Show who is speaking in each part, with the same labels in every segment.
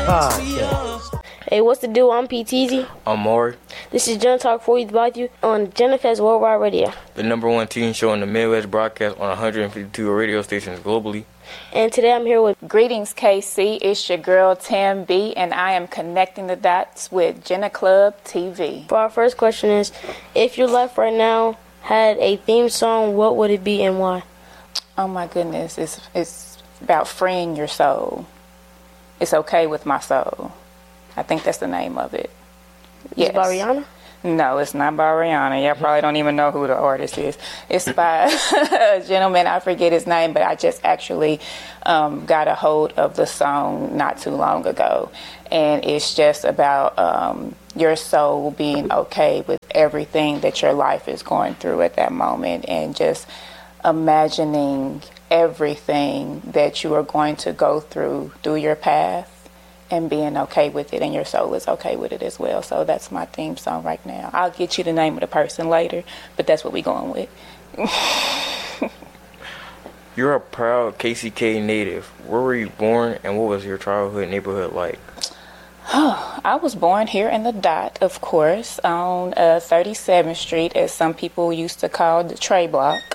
Speaker 1: Podcast.
Speaker 2: Hey, what's the deal? I'm PTZ.
Speaker 3: I'm Maury.
Speaker 2: This is Gen Talk for you about you on Genefest Worldwide Radio.
Speaker 3: The #1 teen show in the Midwest, broadcast on 152 radio stations globally.
Speaker 2: And today I'm here with
Speaker 4: Greetings, KC. It's your girl, Tam B, and I am connecting the dots with Jenna Club TV.
Speaker 2: For our first question is, if your life right now had a theme song, what would it be and why?
Speaker 4: Oh my goodness, it's about freeing your soul. It's okay with my soul. I think that's the name of it.
Speaker 2: Is it by Rihanna?
Speaker 4: No, it's not by Rihanna. Y'all probably don't even know who the artist is. It's by a gentleman, I forget his name, but I just actually got a hold of the song not too long ago. And it's just about your soul being okay with everything that your life is going through at that moment, and just imagining everything that you are going to go through your path, and being okay with it, and your soul is okay with it as well. So that's my theme song right now. I'll get you the name of the person later, but that's what we're going with.
Speaker 3: You're a proud KCK native. Where were you born, and what was your childhood neighborhood like?
Speaker 4: I was born here in the Dot, of course, on 37th Street, as some people used to call the Trey Block.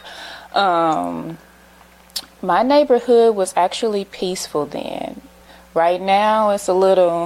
Speaker 4: My neighborhood was actually peaceful then. Right now, it's a little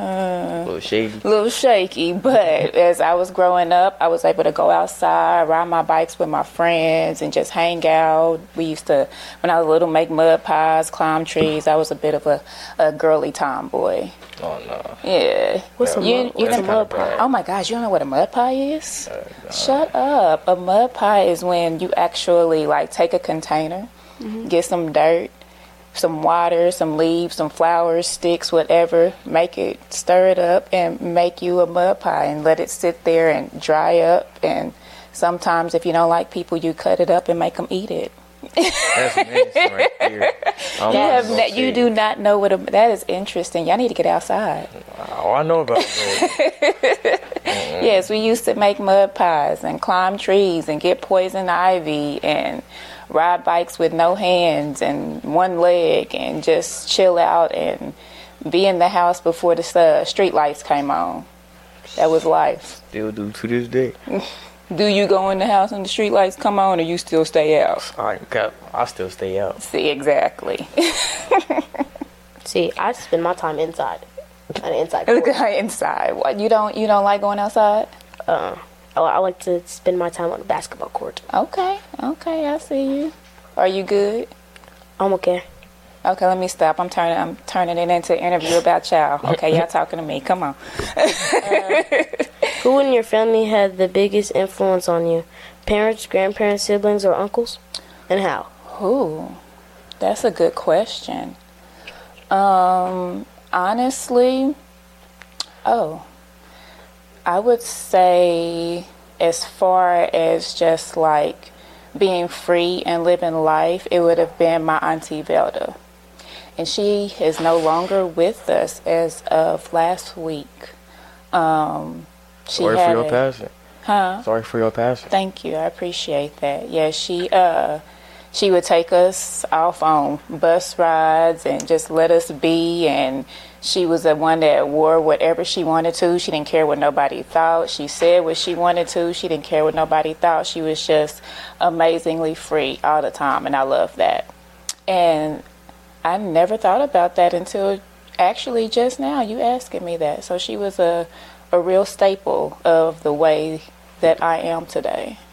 Speaker 4: shaky, but as I was growing up, I was able to go outside, ride my bikes with my friends, and just hang out. We used to, when I was little, make mud pies, climb trees. I was a bit of a girly tomboy.
Speaker 3: Oh, no.
Speaker 4: Yeah.
Speaker 2: What's a mud pie?
Speaker 4: Oh, my gosh, you don't know what a mud pie is? No. Shut up. A mud pie is when you actually, take a container, get some dirt, some water, some leaves, some flowers, sticks, whatever, make it, stir it up, and make you a mud pie and let it sit there and dry up. And sometimes if you don't like people, you cut it up and make them eat it.
Speaker 3: That's amazing right there.
Speaker 4: You do not know that is interesting. Y'all need to get outside.
Speaker 3: Oh, I know about that.
Speaker 4: Yes, we used to make mud pies and climb trees and get poison ivy and ride bikes with no hands and one leg and just chill out and be in the house before the street lights came on. That was life.
Speaker 3: Still do to this day.
Speaker 4: Do you go in the house and the street lights come on, or you still stay out?
Speaker 3: I still stay out.
Speaker 4: See, exactly.
Speaker 2: See, I spend my time inside.
Speaker 4: Inside. What, you don't like going outside?
Speaker 2: I like to spend my time on the basketball court.
Speaker 4: Okay, I see you. Are you good?
Speaker 2: I'm okay.
Speaker 4: Okay, let me stop. I'm turning it into an interview about y'all. Okay, y'all talking to me. Come on.
Speaker 2: Who in your family had the biggest influence on you? Parents, grandparents, siblings, or uncles? And how?
Speaker 4: Ooh, that's a good question. Honestly, I would say, as far as just being free and living life, it would have been my Auntie Velda. And she is no longer with us as of last week.
Speaker 3: Sorry for your passing.
Speaker 4: Huh?
Speaker 3: Sorry for your passing.
Speaker 4: Thank you. I appreciate that. Yeah, she would take us off on bus rides and just let us be, and she was the one that wore whatever she wanted to. She didn't care what nobody thought. She said what she wanted to. She didn't care what nobody thought. She was just amazingly free all the time, and I love that. And I never thought about that until actually just now, you asking me that. So she was a real staple of the way that I am today.